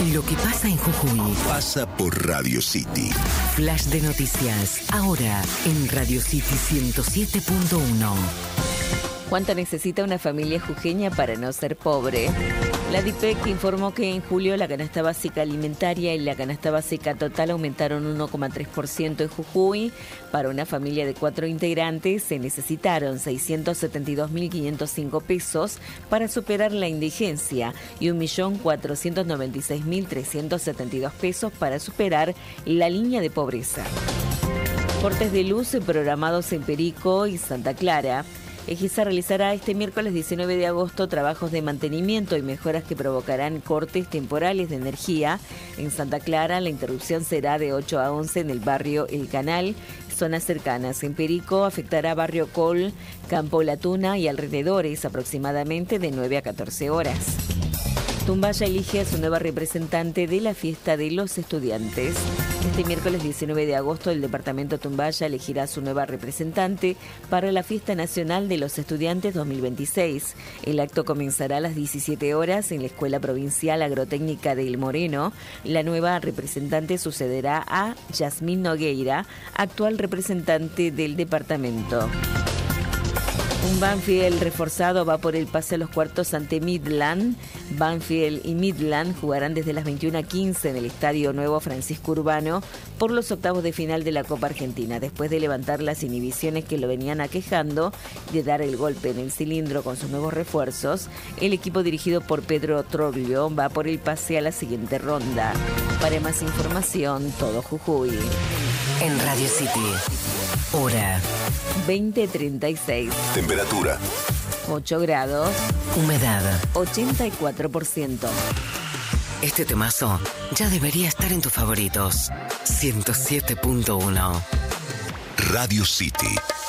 Lo que pasa en Jujuy pasa por Radio City. Flash de noticias, ahora en Radio City 107.1. ¿Cuánto necesita una familia jujeña para no ser pobre? La DIPEC informó que en julio la canasta básica alimentaria y la canasta básica total aumentaron 1,3% en Jujuy. Para una familia de 4 integrantes se necesitaron 672.505 pesos para superar la indigencia y 1.496.372 pesos para superar la línea de pobreza. Cortes de luz programados en Perico y Santa Clara. EGISA realizará este miércoles 19 de agosto trabajos de mantenimiento y mejoras que provocarán cortes temporales de energía. En Santa Clara, la interrupción será de 8 a 11 en el barrio El Canal, zonas cercanas. En Perico afectará barrio Col, Campo La Tuna y alrededores, aproximadamente de 9 a 14 horas. Tumbaya elige a su nueva representante de la fiesta de los estudiantes. Este miércoles 19 de agosto, el departamento Tumbaya elegirá a su nueva representante para la Fiesta Nacional de los Estudiantes 2026. El acto comenzará a las 17 horas en la Escuela Provincial Agrotécnica de El Moreno. La nueva representante sucederá a Yasmín Nogueira, actual representante del departamento. Un Banfield reforzado va por el pase a los cuartos ante Midland. Banfield y Midland jugarán desde las 21:15 en el Estadio Nuevo Francisco Urbano por los octavos de final de la Copa Argentina. Después de levantar las inhibiciones que lo venían aquejando, de dar el golpe en el cilindro con sus nuevos refuerzos, el equipo dirigido por Pedro Troglio va por el pase a la siguiente ronda. Para más información, todo Jujuy. En Radio City, hora 20:36. Temperatura 8 grados. Humedad 84%. Este temazo ya debería estar en tus favoritos. 107.1. Radio City.